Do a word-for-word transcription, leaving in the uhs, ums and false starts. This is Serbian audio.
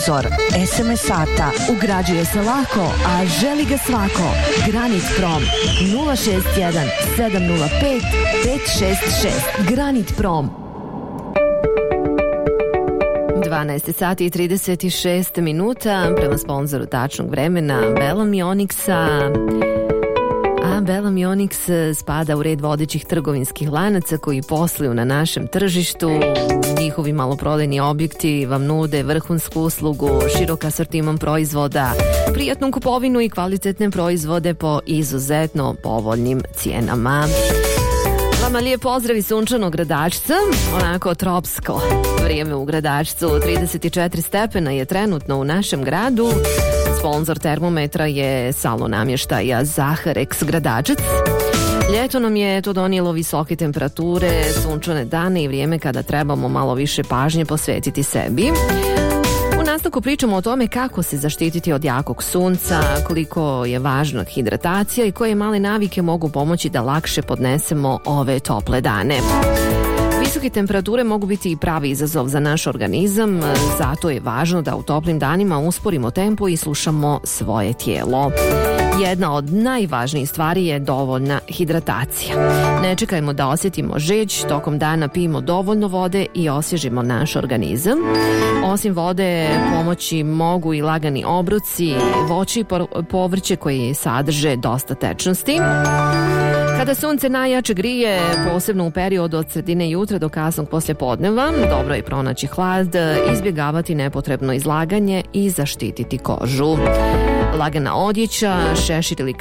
televizor, es em es sata, ugrađuje se lako, a želi ga svako. Granit Prom nula šest jedan sedam nula pet pet šest šest. Granit Prom. dvanaest sati i trideset šest minuta prema sponzoru tačnog vremena Bellamy Onyxa. A Bellamy Onyx spada u red vodećih trgovinskih lanaca koji posluju na našem tržištu. Njihovi maloprodajni objekti vam nude vrhunsku uslugu, širok asortiman proizvoda, prijatnu kupovinu i kvalitetne proizvode po izuzetno povoljnim cijenama. Vama lijep pozdrav iz sunčanog Gradačca, onako tropsko vrijeme u Gradačcu, trideset četiri stepena je trenutno u našem gradu. Sponzor termometra je salon namještaja Zaharex Gradačac. Ljeto nam je to donijelo visoke temperature, sunčane dane i vrijeme kada trebamo malo više pažnje posvetiti sebi. U nastavku pričamo o tome kako se zaštititi od jakog sunca, koliko je važna hidratacija i koje male navike mogu pomoći da lakše podnesemo ove tople dane. Visoke temperature mogu biti i pravi izazov za naš organizam, zato je važno da u toplim danima usporimo tempo i slušamo svoje tijelo. Jedna od najvažnijih stvari je dovoljna hidratacija. Ne čekajmo da osjetimo žeđ, tokom dana pijemo dovoljno vode i osvježimo naš organizam. Osim vode pomoći mogu i lagani obroci, voće i povrće koji sadrže dosta tečnosti. Kada sunce najjače grije, posebno u periodu od sredine jutra do kasnog poslijepodneva, dobro je pronaći hlad, izbjegavati nepotrebno izlaganje i zaštititi kožu. Lagana odjeća, šešir ili